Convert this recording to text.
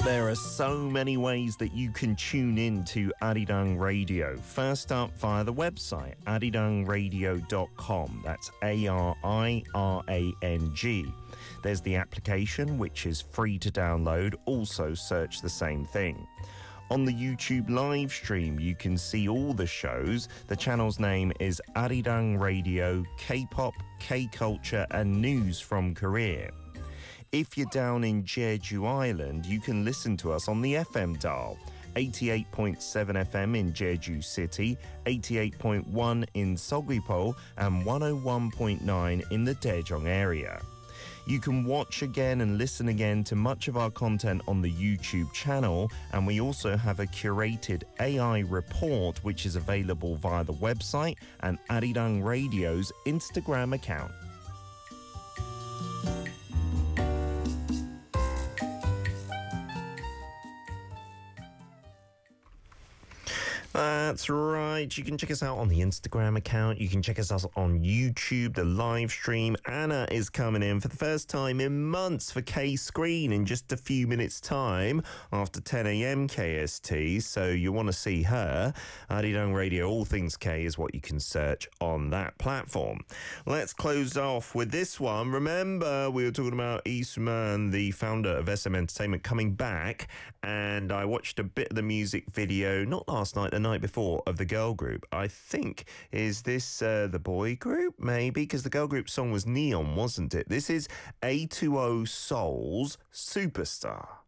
There are so many ways that you can tune in to Arirang Radio. First up, via the website, arirangradio.com. That's ARIRANG. There's the application, which is free to download. Also search the same thing. On the YouTube live stream, you can see all the shows. The channel's name is Arirang Radio, K-pop, K-culture and news from Korea. If you're down in Jeju Island, you can listen to us on the FM dial. 88.7 FM in Jeju City, 88.1 in Seogwipo and 101.9 in the Daejeong area. You can watch again and listen again to much of our content on the YouTube channel, and we also have a curated AI report which is available via the website and Arirang Radio's Instagram account. That's right. You can check us out on the Instagram account. You can check us out on YouTube, the live stream. Anna is coming in for the first time in months for K-Screen in just a few minutes' time after 10 a.m. KST. So you want to see her. Arirang Radio, all things K is what you can search on that platform. Let's close off with this one. Remember, we were talking about Lee Soo-man, the founder of SM Entertainment, coming back. And I watched a bit of the music video, not last night, the night before, of the girl group. I think, is this the boy group? Maybe, because the girl group song was Neon, wasn't it? This is A2O Soul's Superstar.